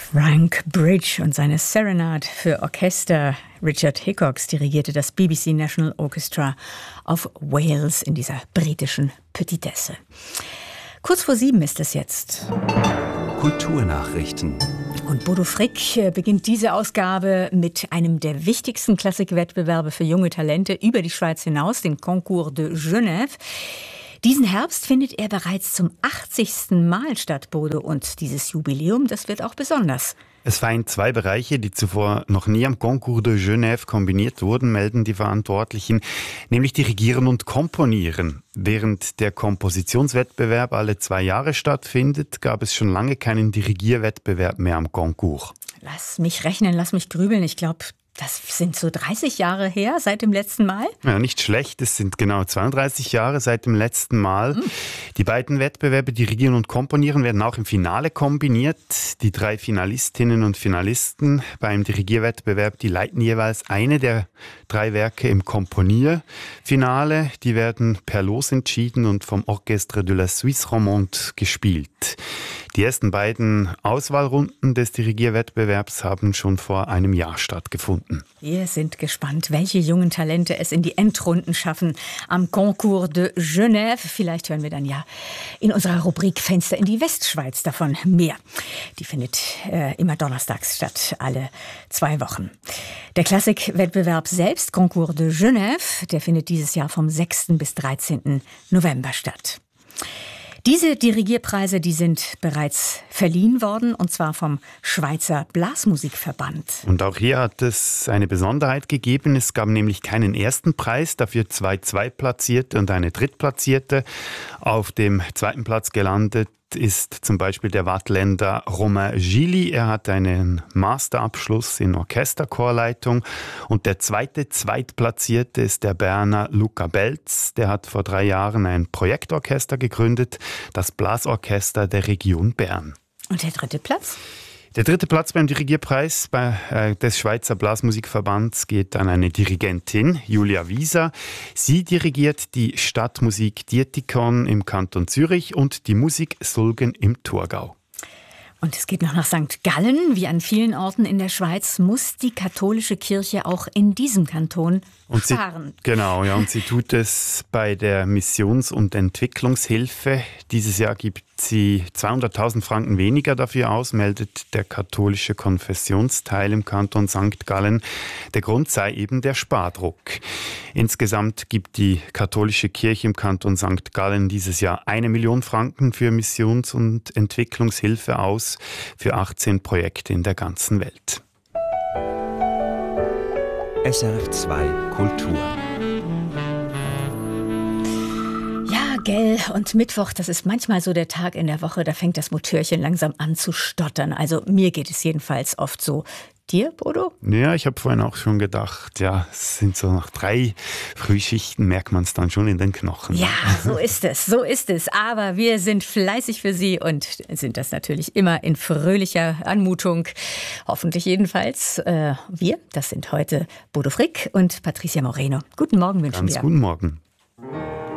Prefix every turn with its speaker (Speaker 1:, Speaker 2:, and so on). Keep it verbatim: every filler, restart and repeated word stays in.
Speaker 1: Frank Bridge und seine Serenade für Orchester. Richard Hickox dirigierte das B B C National Orchestra of Wales in dieser britischen Petitesse. Kurz vor sieben ist es jetzt.
Speaker 2: Kulturnachrichten.
Speaker 1: Und Bodo Frick beginnt diese Ausgabe mit einem der wichtigsten Klassikwettbewerbe für junge Talente über die Schweiz hinaus, dem Concours de Genève. Diesen Herbst findet er bereits zum achtzigsten Mal statt, Bodo. Und dieses Jubiläum, das wird auch besonders.
Speaker 3: Es vereint zwei Bereiche, die zuvor noch nie am Concours de Genève kombiniert wurden, melden die Verantwortlichen, nämlich Dirigieren und Komponieren. Während der Kompositionswettbewerb alle zwei Jahre stattfindet, gab es schon lange keinen Dirigierwettbewerb mehr am Concours.
Speaker 1: Lass mich rechnen, lass mich grübeln. Ich glaube, das sind so dreißig Jahre her seit dem letzten Mal.
Speaker 3: Ja, nicht schlecht. Es sind genau zweiunddreißig Jahre seit dem letzten Mal. Mhm. Die beiden Wettbewerbe Dirigieren und Komponieren werden auch im Finale kombiniert. Die drei Finalistinnen und Finalisten beim Dirigierwettbewerb, die leiten jeweils eine der drei Werke im Komponierfinale. Die werden per Los entschieden und vom Orchestre de la Suisse Romande gespielt. Die ersten beiden Auswahlrunden des Dirigierwettbewerbs haben schon vor einem Jahr stattgefunden.
Speaker 1: Wir sind gespannt, welche jungen Talente es in die Endrunden schaffen am Concours de Genève. Vielleicht hören wir dann ja in unserer Rubrik Fenster in die Westschweiz davon mehr. Die findet äh, immer donnerstags statt, alle zwei Wochen. Der Klassikwettbewerb selbst, Concours de Genève, der findet dieses Jahr vom sechsten bis dreizehnten November statt. Diese Dirigierpreise, die sind bereits verliehen worden, und zwar vom Schweizer Blasmusikverband.
Speaker 3: Und auch hier hat es eine Besonderheit gegeben. Es gab nämlich keinen ersten Preis, dafür zwei Zweitplatzierte und eine Drittplatzierte. Auf dem zweiten Platz gelandet ist zum Beispiel der Wattländer Romain Gilly. Er hat einen Masterabschluss in Orchesterchorleitung. Und der zweite Zweitplatzierte ist der Berner Luca Belz. Der hat vor drei Jahren ein Projektorchester gegründet, das Blasorchester der Region Bern.
Speaker 1: Und der dritte Platz?
Speaker 3: Der dritte Platz beim Dirigierpreis bei, äh, des Schweizer Blasmusikverbands geht an eine Dirigentin, Julia Wieser. Sie dirigiert die Stadtmusik Dietikon im Kanton Zürich und die Musik Sulgen im Thurgau.
Speaker 1: Und es geht noch nach Sankt Gallen. Wie an vielen Orten in der Schweiz muss die katholische Kirche auch in diesem Kanton
Speaker 3: und
Speaker 1: sparen.
Speaker 3: Sie, genau, ja, und sie tut es bei der Missions- und Entwicklungshilfe. Dieses Jahr gibt sie zweihunderttausend Franken weniger dafür aus, meldet der katholische Konfessionsteil im Kanton Sankt Gallen. Der Grund sei eben der Spardruck. Insgesamt gibt die katholische Kirche im Kanton Sankt Gallen dieses Jahr eine Million Franken für Missions- und Entwicklungshilfe aus, für achtzehn Projekte in der ganzen Welt.
Speaker 2: S R F zwei Kultur.
Speaker 1: Ja, gell, und Mittwoch, das ist manchmal so der Tag in der Woche, da fängt das Motörchen langsam an zu stottern. Also mir geht es jedenfalls oft so. Dir, Bodo?
Speaker 3: Ja, ich habe vorhin auch schon gedacht, ja, es sind so nach drei Frühschichten, merkt man es dann schon in den Knochen.
Speaker 1: Ja, so ist es, so ist es. Aber wir sind fleißig für Sie und sind das natürlich immer in fröhlicher Anmutung. Hoffentlich jedenfalls. Äh, wir, das sind heute Bodo Frick und Patricia Moreno. Guten Morgen wünschen
Speaker 3: Ganz
Speaker 1: wir.
Speaker 3: Guten Morgen.